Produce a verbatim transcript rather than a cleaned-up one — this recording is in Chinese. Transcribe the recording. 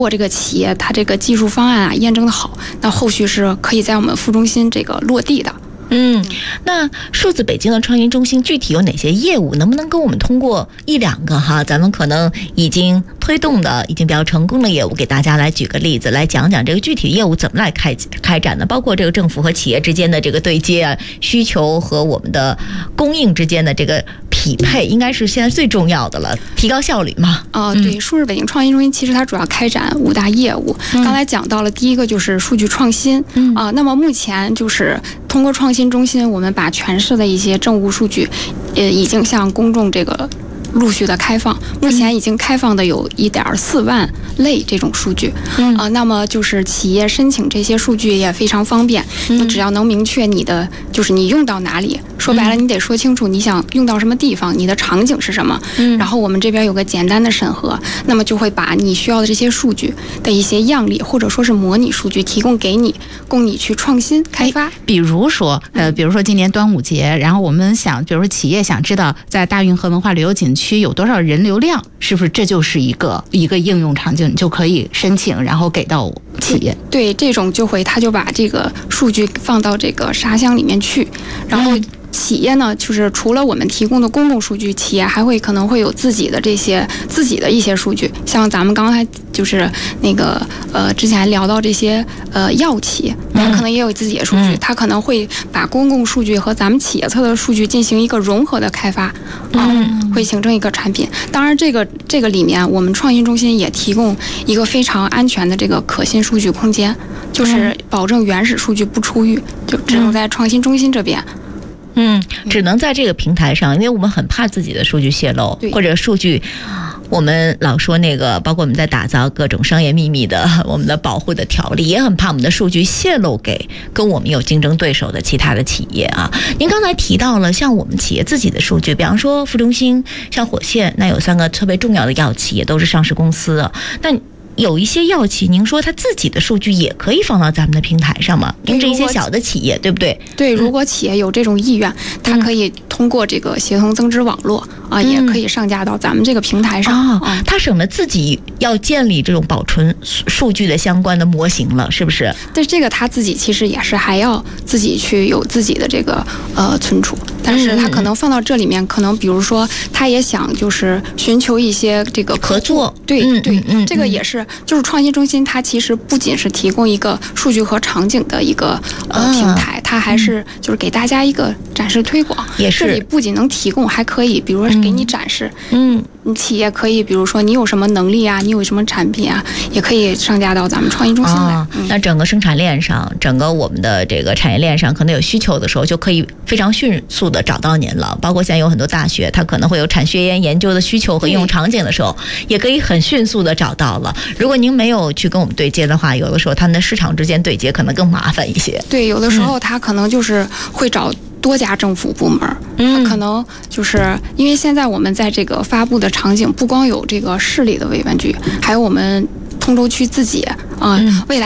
或这个企业它这个技术方案啊验证的好，那后续是可以在我们副中心这个落地的。 嗯，那数字北京的创新中心具体有哪些业务？能不能跟我们通过一两个哈，咱们可能已经推动的、已经比较成功的业务，给大家来举个例子，来讲讲这个具体业务怎么来开开展的？包括这个政府和企业之间的这个对接啊，需求和我们的供应之间的这个匹配，应该是现在最重要的了，提高效率嘛。 哦、呃，对，数字北京创新中心其实它主要开展五大业务。嗯、刚才讲到了第一个就是数据创新啊、嗯呃，那么目前就是通过创新中心，我们把全市的一些政务数据，呃，已经向公众这个陆续的开放，目前已经开放的有一点四万类这种数据，嗯啊、呃，那么就是企业申请这些数据也非常方便，嗯、你只要能明确你的就是你用到哪里，说白了你得说清楚你想用到什么地方，你的场景是什么，嗯，然后我们这边有个简单的审核，那么就会把你需要的这些数据的一些样例或者说是模拟数据提供给你，供你去创新开发。 哎、比如说，呃，比如说今年端午节，然后我们想，比如说企业想知道在大运河文化旅游景区区有多少人流量，是不是这就是一个一个应用场景，你就可以申请，然后给到企业？ 对，这种就会他就把这个数据放到这个沙箱里面去，然后企业呢，就是除了我们提供的公共数据，企业还会可能会有自己的这些自己的一些数据，像咱们刚才就是那个呃之前聊到这些呃药企，它可能也有自己的数据，它可能会把公共数据和咱们企业侧的数据进行一个融合的开发，嗯，会形成一个产品。当然，这个这个里面，我们创新中心也提供一个非常安全的这个可信数据空间，就是保证原始数据不出狱，就只能在创新中心这边。 嗯，只能在这个平台上，因为我们很怕自己的数据泄露，或者数据，我们老说那个，包括我们在打造各种商业秘密的我们的保护的条例，也很怕我们的数据泄露给跟我们有竞争对手的其他的企业啊。您刚才提到了像我们企业自己的数据，比方说副中心，像火线，那有三个特别重要的药企也都是上市公司啊，那有一些药企，您说它自己的数据也可以放到咱们的平台上吗？跟这一些小的企业，对不对？ 对，如果企业有这种意愿，嗯、它可以通过这个协同增值网络啊、嗯，也可以上架到咱们这个平台上。 哦，嗯、它省得自己要建立这种保存数据的相关的模型了，是不是？ 对，这个他自己其实也是还要自己去有自己的这个呃存储，但是他可能放到这里面，可能比如说他也想就是寻求一些这个合作， 对、 嗯、 对、 嗯嗯， 这个也是。就是创新中心，它其实不仅是提供一个数据和场景的一个呃平台，它还是就是给大家一个展示推广。 也是， 这里不仅能提供，还可以，比如说给你展示。 嗯， 你企业可以，比如说你有什么能力啊，你有什么产品啊，也可以上架到咱们创新中心来。 哦嗯、 那整个生产链上，整个我们的这个产业链上，可能有需求的时候，就可以非常迅速的找到您了。包括现在有很多大学，它可能会有产学研研究的需求和应用场景的时候，也可以很迅速的找到了。如果您没有去跟我们对接的话，有的时候他们的市场之间对接可能更麻烦一些。 对，有的时候他可能就是会找多家政府部门，嗯，可能就是因为现在我们在这个发布的场景，不光有这个市里的维稳局，还有我们通州区自己啊、呃嗯，未来。